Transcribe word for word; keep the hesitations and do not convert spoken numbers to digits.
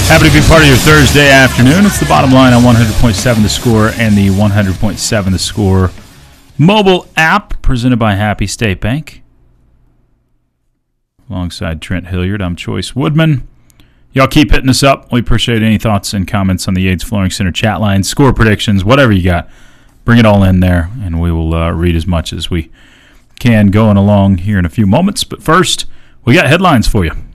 Happy to be part of your Thursday afternoon. It's the Bottom Line on one hundred point seven The Score and the one hundred point seven The Score mobile app, presented by Happy State Bank. Alongside Trent Hilliard, I'm Choice Woodman. Y'all keep hitting us up. We appreciate any thoughts and comments on the Yates Flooring Center chat line, score predictions, whatever you got. Bring it all in there, and we will uh, read as much as we can going along here in a few moments. But first, we got headlines for you.